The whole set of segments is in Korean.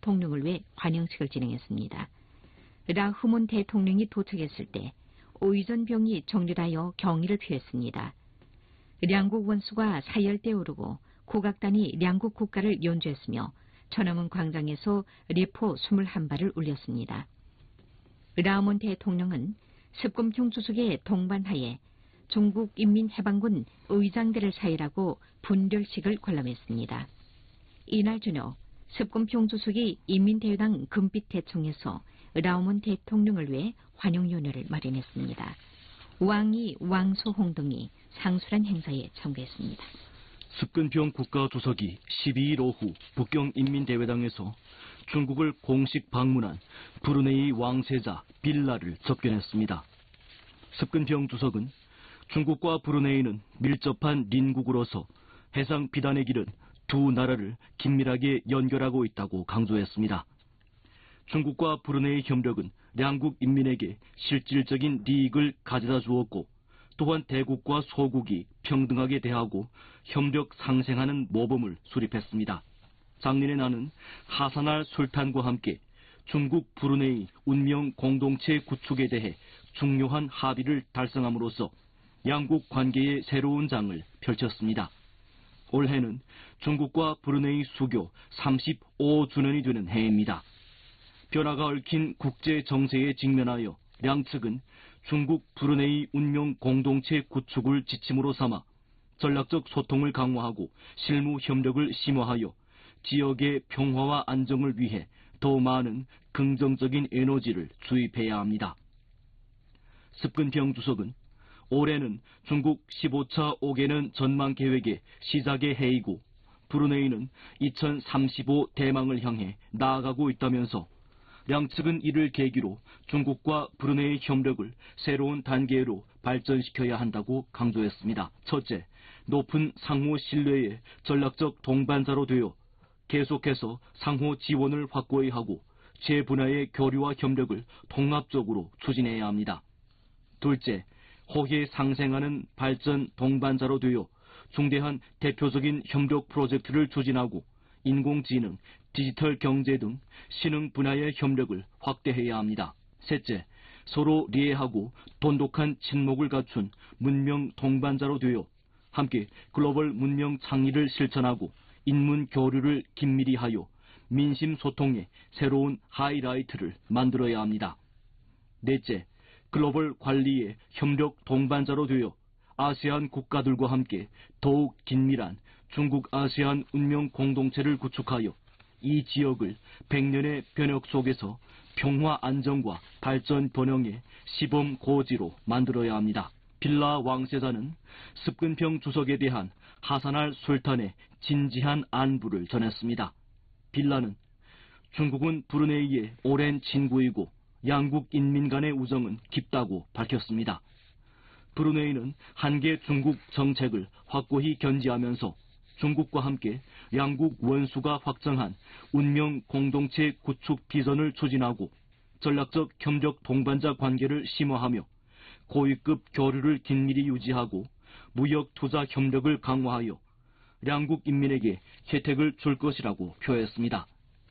대통령을 위해 환영식을 진행했습니다. 라흐문 대통령이 도착했을 때 오이전병이 정렬하여 경의를 표했습니다. 량국 원수가 사열대 오르고 국악단이 량국 국가를 연주했으며 천안문 광장에서 리포 21발을 울렸습니다. 라흐문 대통령은 습금평 주석의 동반하에 중국인민해방군 의장대를 사일하고 분별식을 관람했습니다. 이날 저녁 습금평 주석이 인민대회당 금빛대청에서 라흐문 대통령을 위해 환영연회를 마련했습니다. 왕이, 왕소홍 등이 상술한 행사에 참가했습니다. 습근평 국가주석이 12일 오후 북경인민대회당에서 중국을 공식 방문한 브루네이 왕세자 빌라를 접견했습니다. 습근평 주석은 중국과 브루네이는 밀접한邻국으로서 해상 비단의 길은 두 나라를 긴밀하게 연결하고 있다고 강조했습니다. 중국과 브루네이 협력은 양국 인민에게 실질적인 이익을 가져다 주었고 또한 대국과 소국이 평등하게 대하고 협력 상생하는 모범을 수립했습니다. 작년에 나는 하사날 술탄과 함께 중국 브루네이 운명 공동체 구축에 대해 중요한 합의를 달성함으로써 양국 관계의 새로운 장을 펼쳤습니다. 올해는 중국과 브루네이 수교 35주년이 되는 해입니다. 변화가 얽힌 국제 정세에 직면하여 양측은 중국 브루네이 운명 공동체 구축을 지침으로 삼아 전략적 소통을 강화하고 실무 협력을 심화하여 지역의 평화와 안정을 위해 더 많은 긍정적인 에너지를 주입해야 합니다. 습근평 주석은 올해는 중국 15차 5개년 전망 계획의 시작의 해이고 브루네이는 2035 대망을 향해 나아가고 있다면서 양측은 이를 계기로 중국과 브루네이 협력을 새로운 단계로 발전시켜야 한다고 강조했습니다. 첫째, 높은 상호 신뢰의 전략적 동반자로 되어 계속해서 상호 지원을 확고히 하고 재분야의 교류와 협력을 통합적으로 추진해야 합니다. 둘째, 호혜 상생하는 발전 동반자로 되어 중대한 대표적인 협력 프로젝트를 추진하고 인공지능, 디지털 경제 등 신흥 분야의 협력을 확대해야 합니다. 셋째, 서로 이해하고 돈독한 친목을 갖춘 문명 동반자로 되어 함께 글로벌 문명 창의를 실천하고 인문 교류를 긴밀히 하여 민심 소통의 새로운 하이라이트를 만들어야 합니다. 넷째, 글로벌 관리의 협력 동반자로 되어 아세안 국가들과 함께 더욱 긴밀한 중국 아세안 운명 공동체를 구축하여 이 지역을 100년의 변혁 속에서 평화 안정과 발전 번영의 시범 고지로 만들어야 합니다. 빌라 왕세자는 습근평 주석에 대한 하사날 술탄의 진지한 안부를 전했습니다. 빌라는 중국은 브루네이의 오랜 친구이고 양국 인민 간의 우정은 깊다고 밝혔습니다. 브루네이는 한계 중국 정책을 확고히 견지하면서 중국과 함께 양국 원수가 확정한 운명 공동체 구축 비전을 추진하고 전략적 협력 동반자 관계를 심화하며 고위급 교류를 긴밀히 유지하고 무역 투자 협력을 강화하여 양국 인민에게 혜택을 줄 것이라고 표했습니다.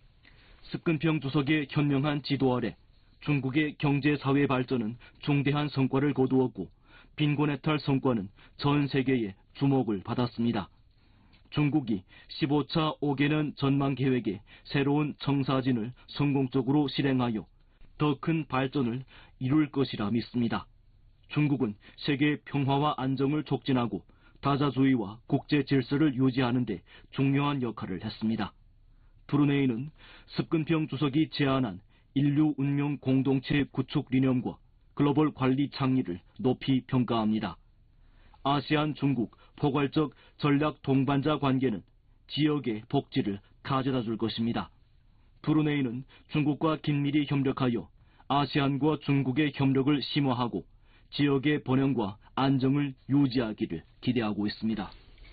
습근평 주석의 현명한 지도 아래 중국의 경제사회 발전은 중대한 성과를 거두었고 빈곤해탈 성과는 전 세계의 주목을 받았습니다. 중국이 15차 5개년 전망 계획의 새로운 청사진을 성공적으로 실행하여 더 큰 발전을 이룰 것이라 믿습니다. 중국은 세계 평화와 안정을 촉진하고 다자주의와 국제 질서를 유지하는 데 중요한 역할을 했습니다. 브루네이는 습근평 주석이 제안한 인류 운명 공동체 구축理念과 글로벌 관리 창의를 높이 평가합니다. 아세안 중국 포괄적 전략 동반자 관계는 지역의 복지를 가져다 줄 것입니다. 브루네이는 중국과 긴밀히 협력하여 아세안과 중국의 협력을 심화하고 지역의 번영과 안정을 유지하기를 기대하고 있습니다.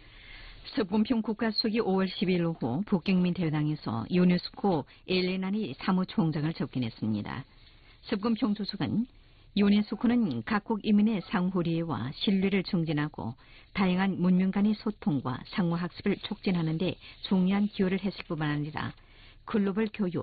습근평 국가수석이 5월 10일 오후 북경민대회당에서 유네스코 엘레나니 사무총장을 접견했습니다. 습근평 주석은 유네스코는 각국 인민의 상호리해와 신뢰를 증진하고 다양한 문명 간의 소통과 상호학습을 촉진하는 데 중요한 기여를 했을 뿐만 아니라 글로벌 교육,